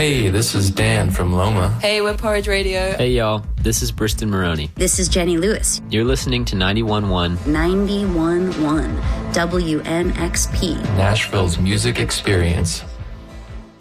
Hey, this is Dan from Loma. Hey, we're Porridge Radio. Hey, y'all. This is Briston Maroney. This is Jenny Lewis. You're listening to 91.1. 91.1 WNXP. Nashville's music experience.